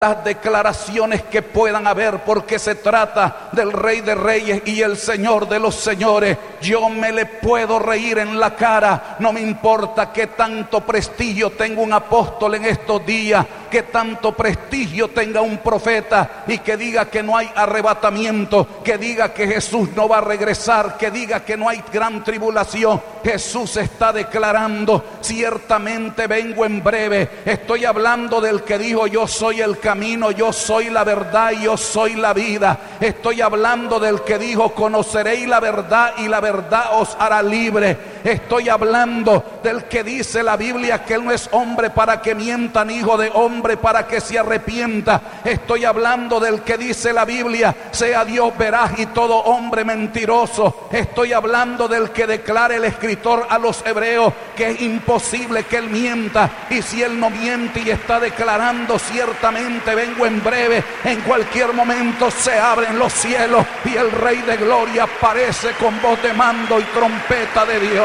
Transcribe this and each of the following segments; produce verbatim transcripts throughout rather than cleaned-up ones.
las declaraciones que puedan haber, porque se trata del Rey de Reyes y el Señor de los Señores. Yo me le puedo reír en la cara, no me importa que tanto prestigio tenga un apóstol en estos días, que tanto prestigio tenga un profeta y que diga que no hay arrebatamiento, que diga que Jesús no va a regresar, que diga que no hay gran tribulación. Jesús está declarando: ciertamente vengo en breve. Estoy hablando del que dijo: yo soy el camino, yo soy la verdad y yo soy la vida. Estoy hablando del que dijo: conoceréis la verdad y la verdad os hará libre. Estoy hablando del que dice la Biblia que él no es hombre para que mienta, ni hijo de hombre para que se arrepienta. Estoy hablando del que dice la Biblia: sea Dios veraz y todo hombre mentiroso. Estoy hablando del que declara el escritor a los hebreos que es imposible que él mienta, y si él no miente y está declarando: ciertamente vengo en breve, en cualquier momento se abren los cielos y el Rey de Gloria aparece con voz de mando y trompeta de Dios.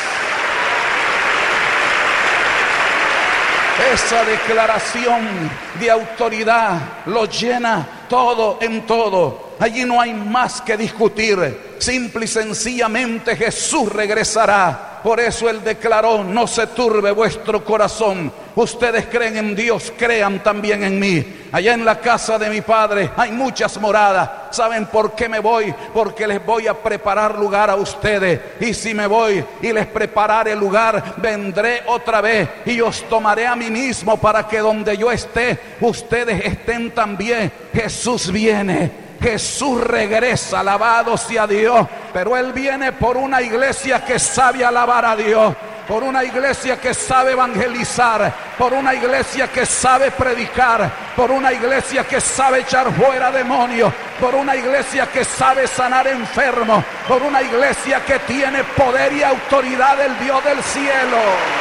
Esa declaración de autoridad lo llena todo en todo. Allí no hay más que discutir. Simple y sencillamente Jesús regresará. Por eso Él declaró: no se turbe vuestro corazón. Ustedes creen en Dios, crean también en mí. Allá en la casa de mi Padre hay muchas moradas. ¿Saben por qué me voy? Porque les voy a preparar lugar a ustedes. Y si me voy y les prepararé lugar, vendré otra vez y os tomaré a mí mismo, para que donde yo esté, ustedes estén también. Jesús viene. Jesús regresa, alabado sea Dios, pero Él viene por una iglesia que sabe alabar a Dios, por una iglesia que sabe evangelizar, por una iglesia que sabe predicar, por una iglesia que sabe echar fuera demonios, por una iglesia que sabe sanar enfermos, por una iglesia que tiene poder y autoridad del Dios del cielo.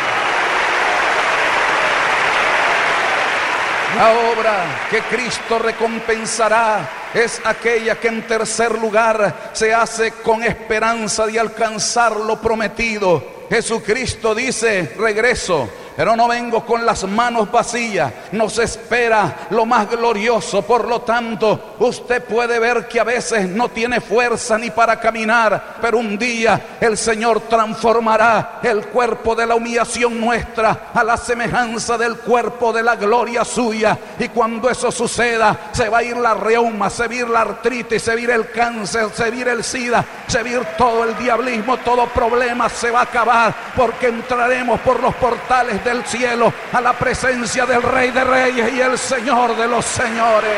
La obra que Cristo recompensará es aquella que en tercer lugar se hace con esperanza de alcanzar lo prometido. Jesucristo dice: regreso, pero no vengo con las manos vacías. Nos espera lo más glorioso. Por lo tanto, usted puede ver que a veces no tiene fuerza ni para caminar, pero un día el Señor transformará el cuerpo de la humillación nuestra a la semejanza del cuerpo de la gloria suya. Y cuando eso suceda, se va a ir la reuma, se va a ir la artritis, se va a ir el cáncer, se va a ir el sida, se va a ir todo el diablismo, todo problema se va a acabar, porque entraremos por los portales del cielo a la presencia del Rey de Reyes y el Señor de los Señores.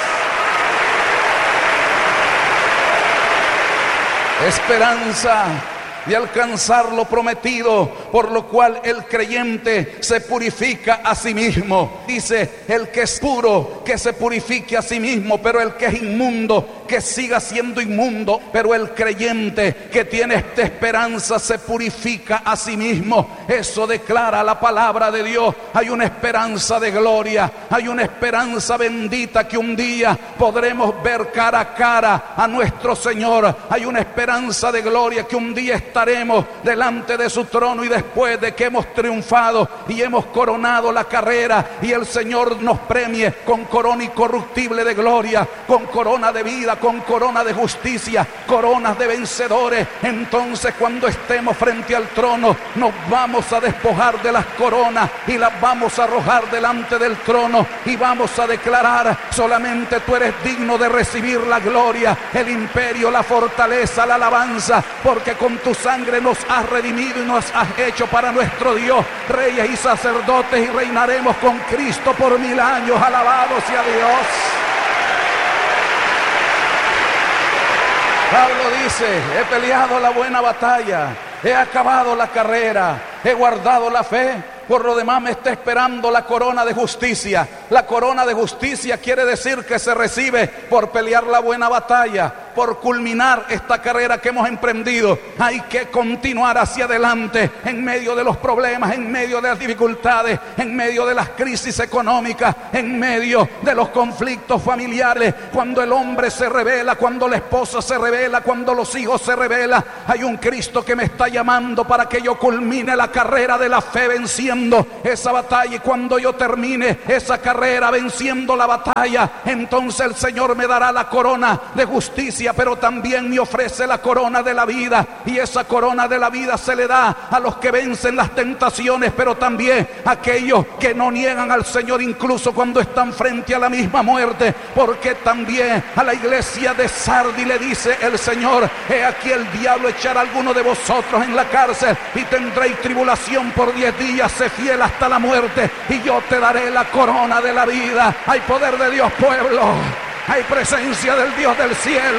Esperanza de alcanzar lo prometido, por lo cual el creyente se purifica a sí mismo. Dice: el que es puro, que se purifique a sí mismo, pero el que es inmundo, que siga siendo inmundo. Pero el creyente que tiene esta esperanza se purifica a sí mismo. Eso declara la palabra de Dios. Hay una esperanza de gloria, hay una esperanza bendita que un día podremos ver cara a cara a nuestro Señor. Hay una esperanza de gloria que un día estaremos delante de su trono, y después de que hemos triunfado y hemos coronado la carrera y el Señor nos premie con corona incorruptible de gloria, con corona de vida, con corona de justicia, coronas de vencedores. Entonces, cuando estemos frente al trono, nos vamos a despojar de las coronas y las vamos a arrojar delante del trono, y vamos a declarar: solamente tú eres digno de recibir la gloria, el imperio, la fortaleza, la alabanza, porque con tu sangre nos has redimido y nos has hecho para nuestro Dios reyes y sacerdotes, y reinaremos con Cristo por mil años. Alabado sea Dios. Pablo dice: he peleado la buena batalla, he acabado la carrera, he guardado la fe. Por lo demás me está esperando la corona de justicia. La corona de justicia quiere decir que se recibe por pelear la buena batalla. por culminar esta carrera que hemos emprendido. Hay que continuar hacia adelante en medio de los problemas, en medio de las dificultades, en medio de las crisis económicas, en medio de los conflictos familiares. Cuando el hombre se revela, cuando la esposa se revela, cuando los hijos se revelan, hay un Cristo que me está llamando para que yo culmine la carrera de la fe venciendo esa batalla. Y cuando yo termine esa carrera venciendo la batalla, entonces el Señor me dará la corona de justicia, pero también me ofrece la corona de la vida. Y esa corona de la vida se le da a los que vencen las tentaciones, pero también a aquellos que no niegan al Señor incluso cuando están frente a la misma muerte. Porque también a la iglesia de Sardi le dice el Señor: he aquí el diablo echará a alguno de vosotros en la cárcel y tendréis tribulación por diez días, sé fiel hasta la muerte y yo te daré la corona de la vida. Hay poder de Dios, pueblo, hay presencia del Dios del cielo.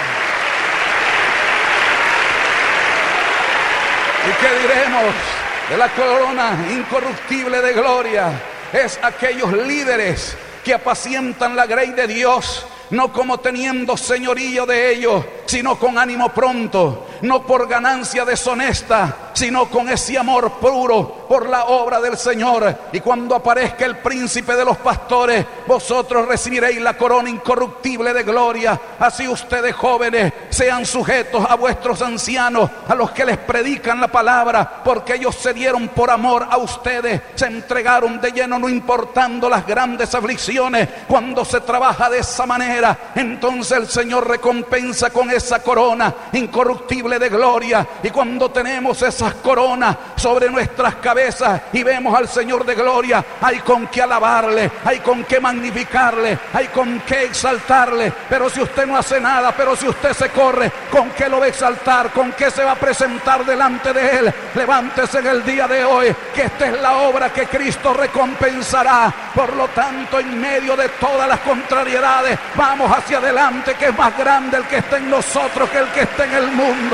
¿Y qué diremos de la corona incorruptible de gloria? Es aquellos líderes que apacientan la grey de Dios, no como teniendo señorío de ellos, sino con ánimo pronto, no por ganancia deshonesta, sino con ese amor puro por la obra del Señor. Y cuando aparezca el príncipe de los pastores, vosotros recibiréis la corona incorruptible de gloria. Así ustedes, jóvenes, sean sujetos a vuestros ancianos, a los que les predican la palabra, porque ellos se dieron por amor a ustedes, se entregaron de lleno, no importando las grandes aflicciones. Cuando se trabaja de esa manera, entonces el Señor recompensa con esa corona incorruptible de gloria. Y cuando tenemos esas coronas sobre nuestras cabezas y vemos al Señor de gloria, hay con qué alabarle, hay con qué magnificarle, hay con qué exaltarle. Pero si usted no hace nada, pero si usted se corre, ¿con qué lo va a exaltar? ¿Con qué se va a presentar delante de Él? Levántese en el día de hoy, que esta es la obra que Cristo recompensará. Por lo tanto, en medio de todas las contrariedades, vamos hacia adelante, que es más grande el que está en nosotros que el que está en el mundo.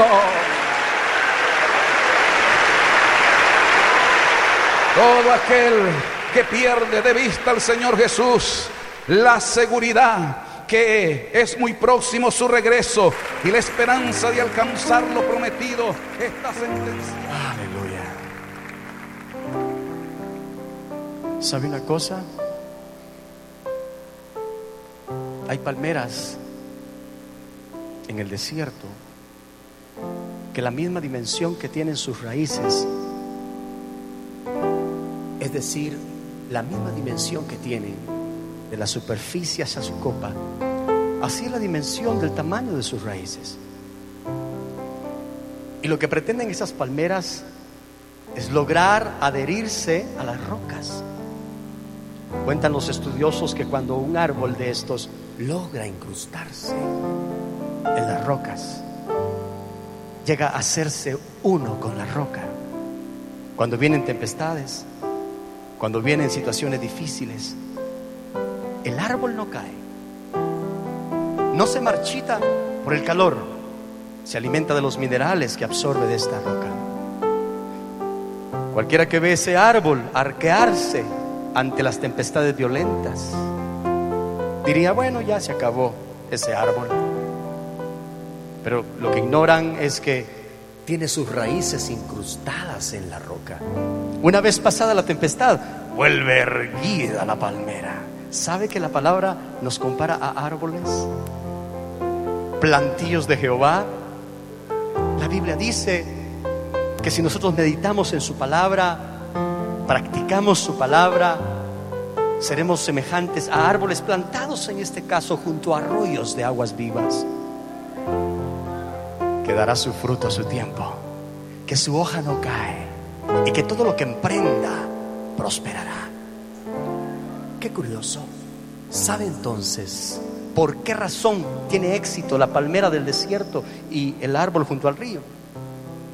Todo aquel que pierde de vista al Señor Jesús, la seguridad que es muy próximo su regreso y la esperanza de alcanzar lo prometido, está sentenciada. Aleluya. ¿Sabe una cosa? Hay palmeras en el desierto que la misma dimensión que tienen sus raíces, es decir, la misma dimensión que tienen de la superficie hacia su copa, así es la dimensión del tamaño de sus raíces. Y lo que pretenden esas palmeras es lograr adherirse a las rocas. Cuentan los estudiosos que cuando un árbol de estos logra incrustarse en las rocas, llega a hacerse uno con la roca. Cuando vienen tempestades, cuando vienen situaciones difíciles, el árbol no cae, no se marchita por el calor, se alimenta de los minerales que absorbe de esta roca. Cualquiera que ve ese árbol arquearse ante las tempestades violentas diría: bueno, ya se acabó ese árbol. Pero lo que ignoran es que tiene sus raíces incrustadas en la roca. Una vez pasada la tempestad, vuelve erguida la palmera. ¿Sabe que la palabra nos compara a árboles, plantíos de Jehová? La Biblia dice que si nosotros meditamos en su palabra, practicamos su palabra, seremos semejantes a árboles plantados, en este caso junto a arroyos de aguas vivas, que dará su fruto a su tiempo, que su hoja no cae y que todo lo que emprenda prosperará. Qué curioso. ¿Sabe entonces por qué razón tiene éxito la palmera del desierto y el árbol junto al río?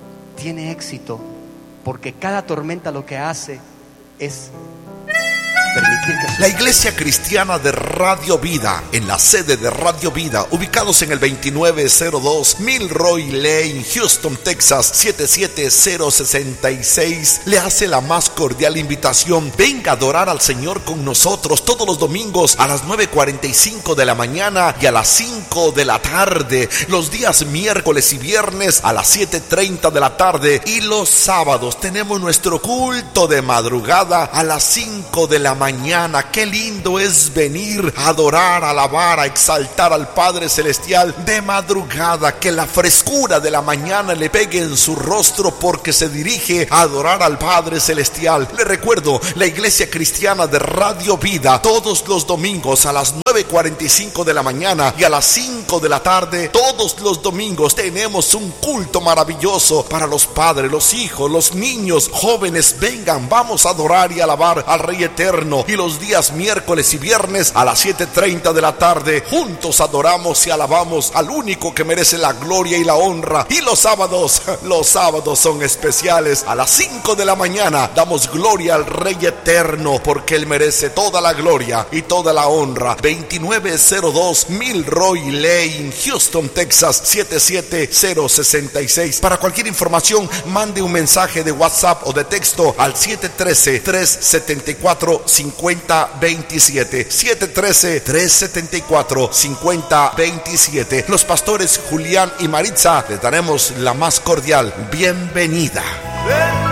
Tiene éxito porque cada tormenta lo que hace es permitir que... La Iglesia Cristiana de Radio Vida, en la sede de Radio Vida, ubicados en el veintinueve cero dos Milroy Lane, Houston, Texas, siete siete cero seis seis, le hace la más cordial invitación. Venga a adorar al Señor con nosotros todos los domingos a las nueve cuarenta y cinco de la mañana y a las cinco de la tarde, los días miércoles y viernes a las siete treinta de la tarde, y los sábados tenemos nuestro culto de madrugada a las cinco de la mañana. Qué lindo es venir a adorar, a alabar, a exaltar al Padre Celestial de madrugada, que la frescura de la mañana le pegue en su rostro porque se dirige a adorar al Padre Celestial. Le recuerdo, la Iglesia Cristiana de Radio Vida, todos los domingos a las nueve cuarenta y cinco de la mañana y a las cinco de la tarde, todos los domingos tenemos un culto maravilloso para los padres, los hijos, los niños, jóvenes. Vengan, vamos a adorar y alabar al Rey Eterno. Y los días miércoles y viernes a las siete treinta de la tarde, juntos adoramos y alabamos al único que merece la gloria y la honra. Y los sábados, los sábados son especiales. A las cinco de la mañana damos gloria al Rey Eterno, porque Él merece toda la gloria y toda la honra. veintinueve cero dos Milroy Lane, Houston, Texas, siete siete cero seis seis. Para cualquier información, mande un mensaje de WhatsApp o de texto al siete uno tres, tres siete cuatro, cinco cero dos siete. siete uno tres, tres siete cuatro, cinco cero dos siete. Los pastores Julián y Maritza les daremos la más cordial bienvenida.